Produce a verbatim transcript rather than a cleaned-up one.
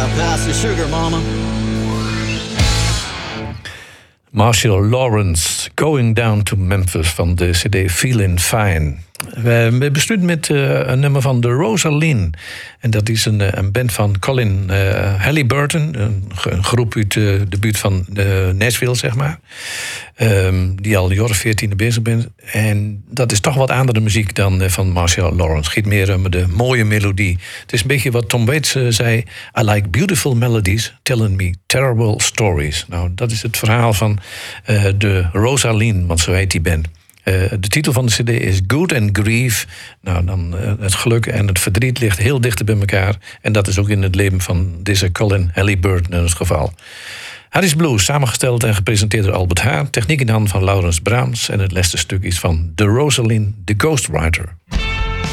pass the sugar, mama. Marshall Lawrence, Going Down to Memphis van de cd Feelin' Fine. We bestuurden met uh, een nummer van de Rosaline. En dat is een, een band van Colin uh, Halliburton. Een, een groep uit uh, de buurt van uh, Nashville, zeg maar. Um, die al jaren veertien bezig bent. En dat is toch wat andere muziek dan uh, van Marshall Lawrence. Het gaat meer om de mooie melodie. Het is een beetje wat Tom Waits uh, zei. I like beautiful melodies telling me terrible stories. Nou, dat is het verhaal van uh, de Rosaline, want zo heet die band. Uh, de titel van de cd is Good and Grief. Nou, dan uh, het geluk en het verdriet ligt heel dicht bij elkaar. En dat is ook in het leven van deze Colin Halliburton in het geval. Harris Blues, samengesteld en gepresenteerd door Albert Haar. Techniek in handen van Laurens Braams. En het laatste stuk is van The Rosaline, The Ghostwriter.